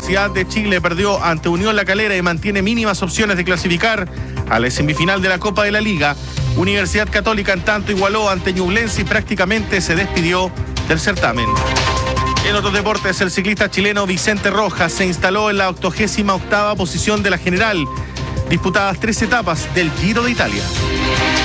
Universidad de Chile perdió ante Unión La Calera y mantiene mínimas opciones de clasificar a la semifinal de la Copa de la Liga. Universidad Católica, en tanto, igualó ante Ñublense y prácticamente se despidió del certamen. En otros deportes, el ciclista chileno Vicente Rojas se instaló en la 88ª posición de la general, disputadas 3 etapas del Giro de Italia.